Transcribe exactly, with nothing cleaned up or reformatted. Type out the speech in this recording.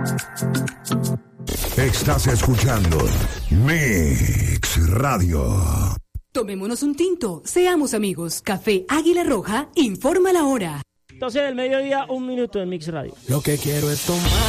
Estás escuchando Mix Radio. Tomémonos un tinto, seamos amigos. Café Águila Roja informa la hora. doce del mediodía, un minuto en Mix Radio. Lo que quiero es tomar.